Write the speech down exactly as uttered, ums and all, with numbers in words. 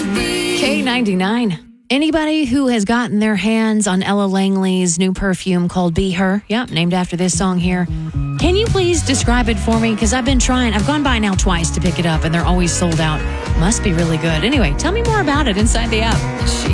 K ninety-nine. Anybody who has gotten their hands on Ella Langley's new perfume called Be Her, yep, named after this song here, can you please describe it for me? Because I've been trying. I've gone by now twice to pick it up, and they're always sold out. Must be really good. Anyway, tell me more about it inside the app. She